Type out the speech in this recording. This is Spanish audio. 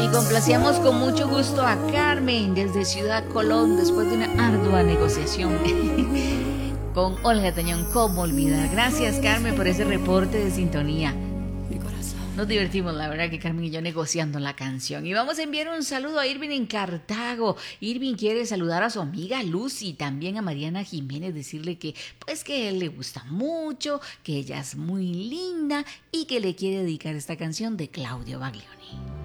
Y complacíamos con mucho gusto a Carmen desde Ciudad Colón después de una ardua negociación con Olga Tañón. ¿Cómo olvidar? Gracias, Carmen, por ese reporte de sintonía. Nos divertimos, la verdad, que Carmen y yo negociando la canción. Y vamos a enviar un saludo a Irving en Cartago. Irving quiere saludar a su amiga Lucy, también a Mariana Jiménez, decirle que pues que él le gusta mucho, que ella es muy linda y que le quiere dedicar esta canción de Claudio Baglioni.